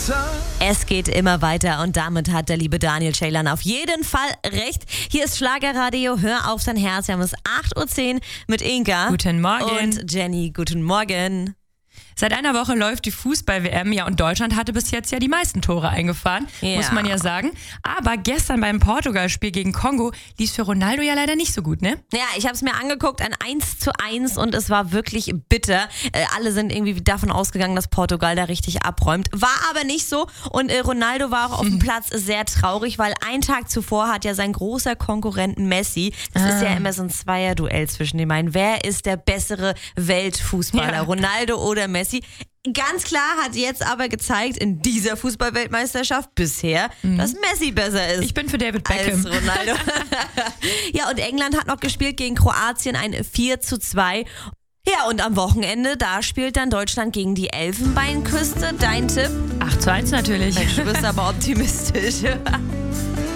Es geht immer weiter und damit hat der liebe Daniel Ceylan auf jeden Fall recht. Hier ist Schlagerradio, hör auf dein Herz. Wir haben es 8.10 Uhr mit Inka. Guten Morgen. Und Jenny, guten Morgen. Seit einer Woche läuft die Fußball-WM, ja, und Deutschland hatte bis jetzt ja die meisten Tore eingefahren, muss man ja sagen. Aber gestern beim Portugal-Spiel gegen Kongo lief es für Ronaldo ja leider nicht so gut, ne? Ja, ich habe es mir angeguckt, ein 1:1 und es war wirklich bitter. Alle sind irgendwie davon ausgegangen, dass Portugal da richtig abräumt. War aber nicht so und Ronaldo war auch auf dem Platz sehr traurig, weil einen Tag zuvor hat ja sein großer Konkurrent Messi, das ist ja immer so ein Zweierduell zwischen den beiden. Wer ist der bessere Weltfußballer, Ja. Ronaldo oder Messi? Ganz klar hat jetzt aber gezeigt in dieser Fußballweltmeisterschaft bisher, dass Messi besser ist. Ich bin für David Beckham. Als Ronaldo. Ja, und England hat noch gespielt gegen Kroatien, ein 4:2. Ja, und am Wochenende, da spielt dann Deutschland gegen die Elfenbeinküste. Dein Tipp? 8:1 natürlich. Mensch, du bist aber optimistisch.